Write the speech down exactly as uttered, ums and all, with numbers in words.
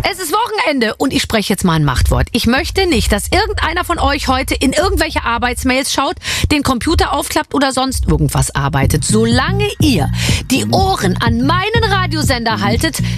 Es ist Wochenende und ich spreche jetzt mal ein Machtwort. Ich möchte nicht, dass irgendeiner von euch heute in irgendwelche Arbeitsmails schaut, den Computer aufklappt oder sonst irgendwas arbeitet. Solange ihr die Ohren an meinen Radiosender haltet,